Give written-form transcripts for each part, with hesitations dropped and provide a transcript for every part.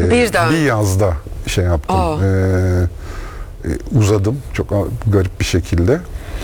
Birden. Bir yazda şey yaptım. Uzadım çok garip bir şekilde.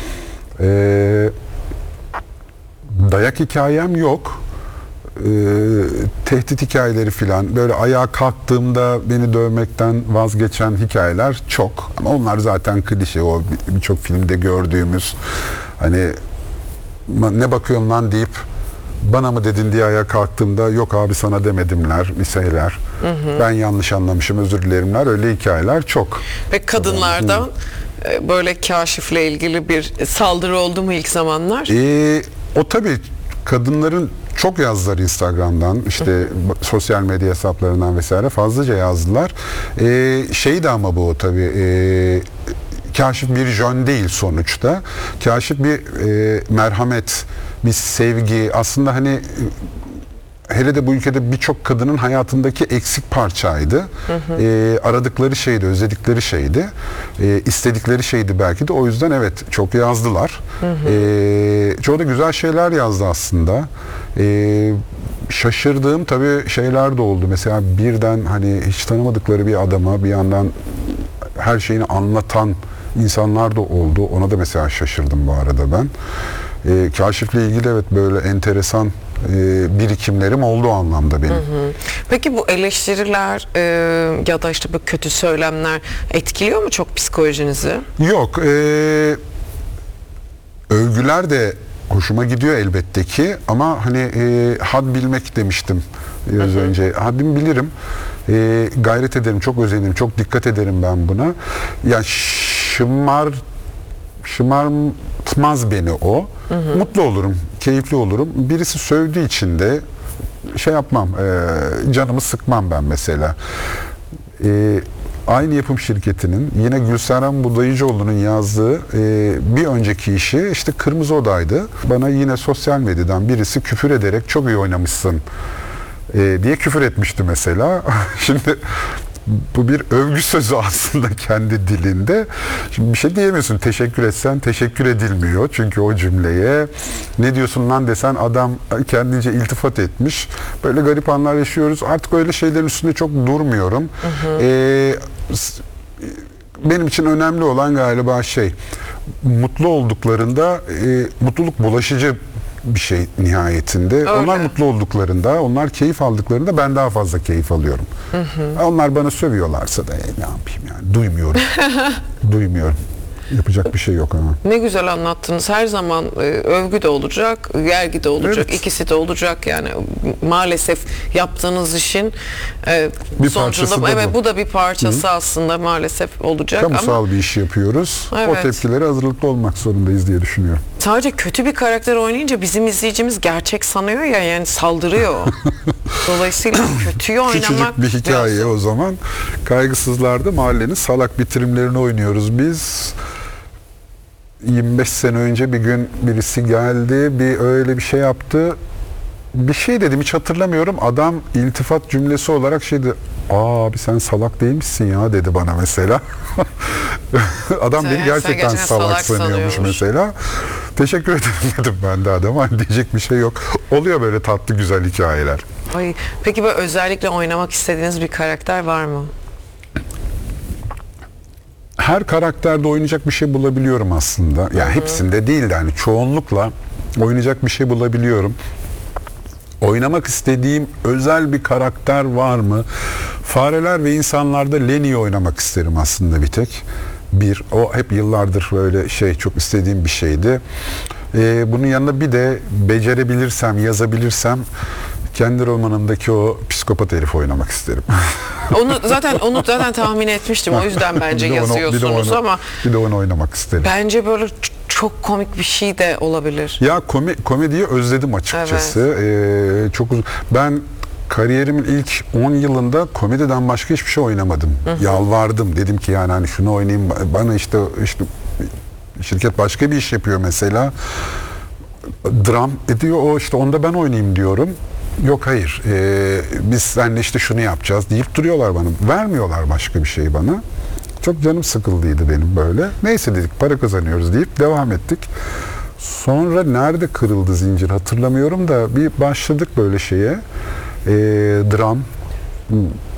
Dayak hikayem yok. Tehdit hikayeleri filan, böyle ayağa kalktığımda beni dövmekten vazgeçen hikayeler çok, ama onlar zaten klişe, o birçok filmde gördüğümüz, hani ne bakıyorsun lan deyip bana mı dedin diye ayağa kalktığımda yok abi sana demedimler misaleler, ben yanlış anlamışım özür dilerimler, öyle hikayeler çok. Peki kadınlardan böyle kaşifle ilgili bir saldırı oldu mu ilk zamanlar? O tabii kadınların çok yazdılar Instagram'dan, işte sosyal medya hesaplarından vesaire fazlaca yazdılar. Şeydi ama bu tabii kaşif bir jön değil sonuçta. Kaşif bir merhamet, bir sevgi. Aslında hani hele de bu ülkede birçok kadının hayatındaki eksik parçaydı. Aradıkları şeydi, özledikleri şeydi. İstedikleri şeydi belki de. O yüzden evet çok yazdılar. Çoğu da güzel şeyler yazdı aslında. Şaşırdığım tabii şeyler de oldu. Mesela birden hani hiç tanımadıkları bir adama bir yandan her şeyini anlatan insanlar da oldu. Ona da mesela şaşırdım bu arada ben. Kaşifle ilgili evet böyle enteresan birikimlerim oldu o anlamda benim. Peki bu eleştiriler ya da işte bu kötü söylemler etkiliyor mu çok psikolojinizi? Yok. Övgüler de hoşuma gidiyor elbette ki, ama hani had bilmek demiştim biraz önce. Haddimi bilirim. Gayret ederim, çok özenirim, çok dikkat ederim ben buna. Ya şımartmaz beni o. Mutlu olurum, keyifli olurum. Birisi sövdüğü için de şey yapmam, canımı sıkmam ben mesela. Aynı yapım şirketinin yine Gülseren Budayıcıoğlu'nun yazdığı bir önceki işi işte Kırmızı Oda'ydı. Bana yine sosyal medyadan birisi küfür ederek çok iyi oynamışsın diye küfür etmişti mesela. Şimdi bu bir övgü sözü aslında kendi dilinde. Şimdi bir şey diyemiyorsun. Teşekkür etsen teşekkür edilmiyor. Çünkü o cümleye ne diyorsun lan desen adam kendince iltifat etmiş. Böyle garip anlar yaşıyoruz. Artık öyle şeylerin üstünde çok durmuyorum. Benim için önemli olan galiba şey, mutlu olduklarında mutluluk bulaşıcı bir şey nihayetinde. Öyle. Onlar mutlu olduklarında, onlar keyif aldıklarında ben daha fazla keyif alıyorum. Onlar bana sövüyorlarsa da ne yapayım yani, duymuyorum. Duymuyorum. Yapacak bir şey yok ama. Ne güzel anlattınız. Her zaman övgü de olacak, yergi de olacak. Evet. İkisi de olacak yani. Maalesef yaptığınız işin bir sonucunda evet bu da bir parçası aslında maalesef olacak. Kamusal bir iş yapıyoruz. Evet. O tepkilere hazırlıklı olmak zorundayız diye düşünüyorum. Sadece kötü bir karakter oynayınca bizim izleyicimiz gerçek sanıyor ya, yani saldırıyor. Dolayısıyla kötüyü oynamak küçücük bir hikaye o zaman. Kaygısızlar'da mahallenin salak bitirimlerini oynuyoruz biz. 25 sene önce bir gün birisi geldi, bir öyle bir şey yaptı. Bir şey dedim, hiç hatırlamıyorum. Adam iltifat cümlesi olarak şeydi. Abi sen salak değil misin ya dedi bana mesela. Adam beni gerçekten salak sanıyormuş mesela. Teşekkür ederim dedim ben de adama. Hani diyecek bir şey yok. Oluyor böyle tatlı güzel hikayeler. Ay, peki böyle özellikle oynamak istediğiniz bir karakter var mı? Her karakterde oynayacak bir şey bulabiliyorum aslında. Yani hepsinde değil de hani çoğunlukla oynayacak bir şey bulabiliyorum. Oynamak istediğim özel bir karakter var mı? Fareler ve İnsanlar'da Lenny'yi oynamak isterim aslında bir tek. O hep yıllardır böyle çok istediğim bir şeydi. Bunun yanında bir de becerebilirsem, yazabilirsem kendi romanımdaki o psikopat herifi oynamak isterim. Onu zaten tahmin etmiştim. O yüzden bence yazıyorsunuz ama bir de onu oynamak isterim. Bence böyle çok komik bir şey de olabilir. Ya komediyi özledim açıkçası. Evet. Çok uzun. Ben kariyerimin ilk 10 yılında komediden başka hiçbir şey oynamadım. Yalvardım. Dedim ki yani hani şunu oynayayım. Bana işte şirket başka bir iş yapıyor mesela. Dram ediyor, o işte onda ben oynayayım diyorum. Yok hayır, biz seninle işte şunu yapacağız deyip duruyorlar bana. Vermiyorlar başka bir şey bana. Çok canım sıkıldıydı benim böyle. Neyse dedik, para kazanıyoruz deyip devam ettik. Sonra nerede kırıldı zincir hatırlamıyorum da bir başladık böyle şeye. Dram,